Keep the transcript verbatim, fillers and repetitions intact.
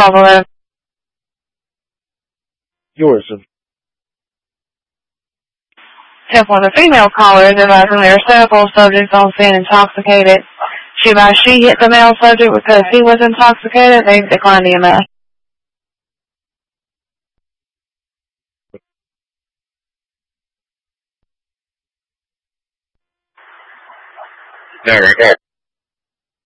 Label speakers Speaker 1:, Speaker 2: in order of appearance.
Speaker 1: caller.
Speaker 2: Yours.
Speaker 1: Tip one, the female caller is advising there are several subjects on scene intoxicated. She advised she hit the male subject because he was intoxicated. They declined E M S.
Speaker 2: There,